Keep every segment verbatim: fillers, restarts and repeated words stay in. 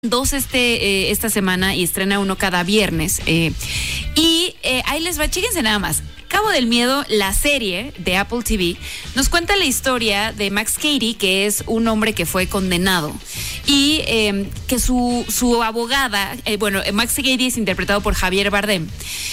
Dos este eh, esta semana y estrena uno cada viernes. Eh, y eh, ahí les va, chíquense nada más. Cabo del Miedo, la serie de Apple T V, nos cuenta la historia de Max Cady, que es un hombre que fue condenado. Y eh, que su, su abogada, eh, bueno, Max Cady es interpretado por Javier Bardem.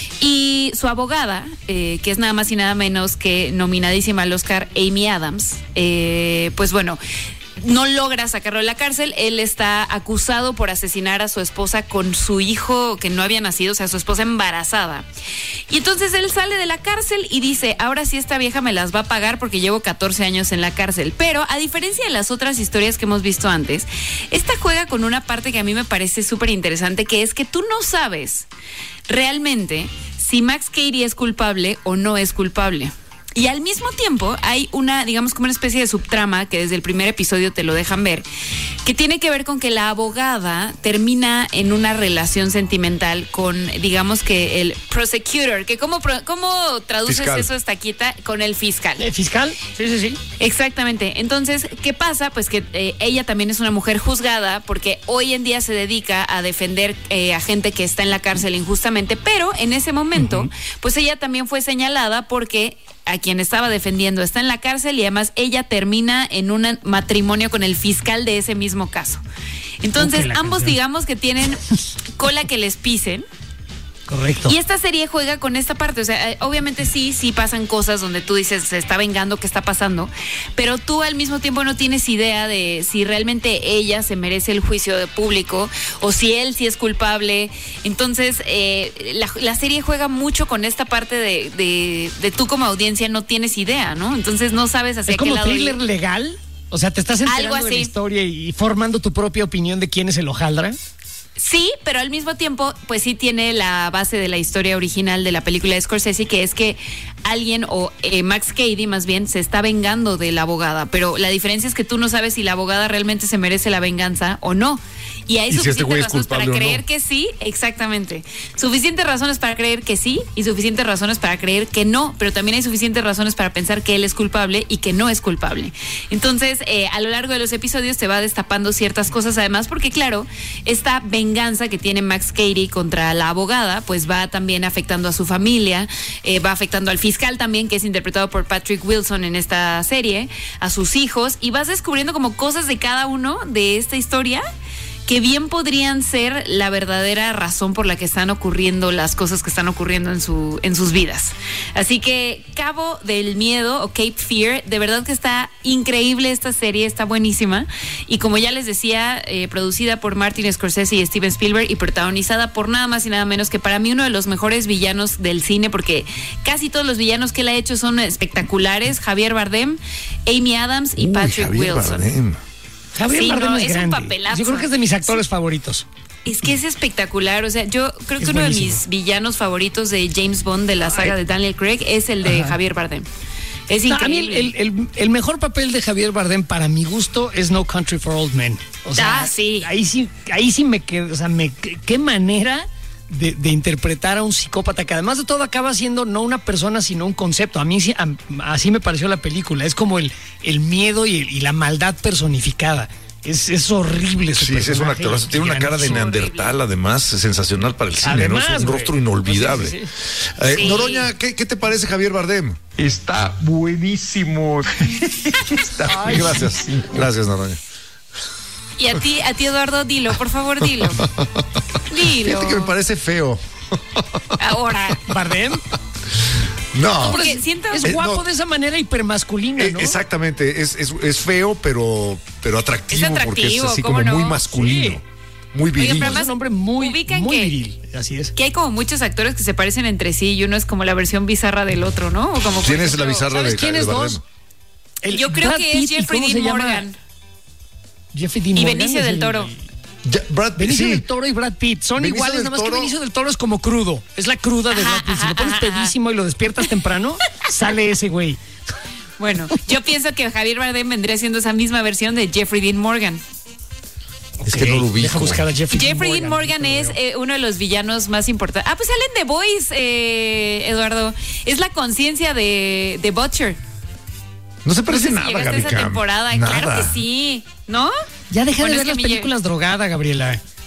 Y su abogada, eh, que es nada más y nada menos que nominadísima al Oscar, Amy Adams, eh, pues bueno, no logra sacarlo de la cárcel. Él está acusado por asesinar a su esposa con su hijo que no había nacido, o sea, su esposa embarazada. Y entonces él sale de la cárcel y dice, ahora sí esta vieja me las va a pagar porque llevo catorce años en la cárcel. Pero a diferencia de las otras historias que hemos visto antes, esta juega con una parte que a mí me parece súper interesante, que es que tú no sabes realmente si Max Cady es culpable o no es culpable. Y al mismo tiempo hay una, digamos, como una especie de subtrama que desde el primer episodio te lo dejan ver, que tiene que ver con que la abogada termina en una relación sentimental con, digamos que el prosecutor, que ¿cómo, cómo traduces fiscal. Eso, Estaquita? Con el fiscal. ¿El fiscal? Sí, sí, sí. Exactamente. Entonces, ¿qué pasa? Pues que eh, ella también es una mujer juzgada porque hoy en día se dedica a defender eh, a gente que está en la cárcel injustamente, pero en ese momento, uh-huh. pues ella también fue señalada porque a quien estaba defendiendo está en la cárcel y además ella termina en un matrimonio con el fiscal de ese mismo caso. Entonces, okay, ambos canción. digamos que tienen cola que les pisen. Correcto. Y esta serie juega con esta parte, o sea, obviamente sí, sí pasan cosas donde tú dices, se está vengando, ¿qué está pasando? Pero tú al mismo tiempo no tienes idea de si realmente ella se merece el juicio de público o si él sí es culpable. Entonces, eh, la, la serie juega mucho con esta parte de, de, de tú como audiencia no tienes idea, ¿no? Entonces no sabes hacia qué lado. ¿Es como thriller ir. legal? O sea, ¿te estás enterando de la historia y formando tu propia opinión de quién es el hojaldra? Sí, pero al mismo tiempo, pues sí tiene la base de la historia original de la película de Scorsese, que es que alguien, o eh, Max Cady más bien, se está vengando de la abogada. Pero la diferencia es que tú no sabes si la abogada realmente se merece la venganza o no. Y hay ¿Y suficientes si este razones para creer no? que sí, exactamente. Suficientes razones para creer que sí y suficientes razones para creer que no. Pero también hay suficientes razones para pensar que él es culpable y que no es culpable. Entonces, eh, a lo largo de los episodios te va destapando ciertas cosas, además, porque claro, esta venganza que tiene Max Cady contra la abogada, pues va también afectando a su familia, eh, va afectando al fiscal también, que es interpretado por Patrick Wilson en esta serie, a sus hijos, y vas descubriendo como cosas de cada uno de esta historia que bien podrían ser la verdadera razón por la que están ocurriendo las cosas que están ocurriendo en su en sus vidas. Así que Cabo del Miedo o Cape Fear, de verdad que está increíble esta serie, está buenísima. Y como ya les decía, eh, producida por Martin Scorsese y Steven Spielberg y protagonizada por nada más y nada menos que para mí uno de los mejores villanos del cine, porque casi todos los villanos que él ha hecho son espectaculares: Javier Bardem, Amy Adams y Uy, Patrick Javier Wilson. Bardem. Javier sí, Bardem no, es, es grande. un papelazo. Yo creo que es de mis actores sí. favoritos. Es que es espectacular, o sea, yo creo que es uno buenísimo. de mis villanos favoritos de James Bond, de la saga Ay. de Daniel Craig, es el de Ajá. Javier Bardem. Es no, increíble. A mí el, el, el mejor papel de Javier Bardem para mi gusto es No Country for Old Men. O sea, ah, sí. Ahí sí, ahí sí me quedo, o sea, me, qué manera de, de interpretar a un psicópata que además de todo acaba siendo no una persona sino un concepto. A mí sí, a, así me pareció la película. Es como el, el miedo y, el, y la maldad personificada. Es, es horrible su Sí, es un actorazo. Tiene una cara de neandertal, además, sensacional para el cine, además, ¿no? Es un güey. rostro inolvidable. Sí, sí, sí. Eh, sí. Noroña, ¿qué, ¿qué te parece Javier Bardem? Está buenísimo. Está Ay, gracias, gracias, Noroña. Y a ti, a ti, Eduardo, dilo, por favor, dilo. Dilo. Fíjate que me parece feo. Ahora. ¿Bardem? No, porque siento es eh, guapo no, de esa manera hipermasculina, ¿no? Eh, exactamente, es, es, es feo, pero, pero atractivo, es atractivo, porque es así como no? muy masculino, sí. muy viril. Oigan, es un hombre muy, muy que, viril, así es. Que hay como muchos actores que se parecen entre sí y uno es como la versión bizarra del otro, ¿no? O como ¿Quién es la bizarra de, ¿quién de es Bardem? dos? El Yo creo Brad que Pitt, es Jeffrey Dean Morgan. Jeffrey Dean y Morgan. Benicio del Toro. El, Ya, Brad, Benicio sí. del Toro y Brad Pitt son Benicio iguales, nada más Toro. que Benicio del Toro es como crudo. Es la cruda de Ajá, Brad Pitt. Si ajá, lo pones ajá, pedísimo y lo despiertas temprano, sale ese güey. Bueno, yo pienso que Javier Bardem vendría siendo esa misma versión de Jeffrey Dean Morgan. Es okay, que no lo ubico. Deja buscar a Jeffrey, Jeffrey Dean Morgan, Morgan es eh, uno de los villanos más importantes. Ah, pues salen The Boys, eh, Eduardo. Es la conciencia de, de Butcher. No se parece no sé si nada, Gaby esa temporada. Nada. Claro que sí, ¿no? Ya deja bueno, de ver las películas lleve... drogada, Gabriela.